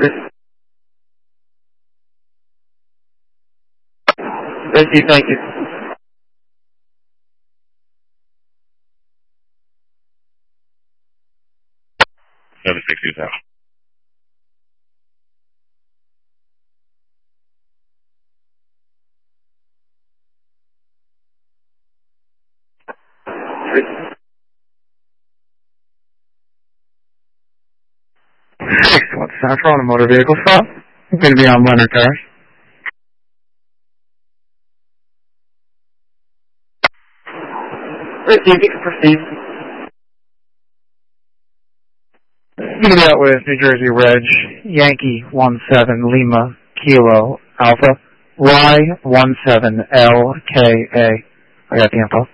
Thank you. 762. What's Central on a motor vehicle stop? I'm going to be on Leonard Terrace. You can proceed. I'm going to be out with New Jersey Reg, Yankee 17 Lima Kilo Alpha, Y17LKA. I got the info.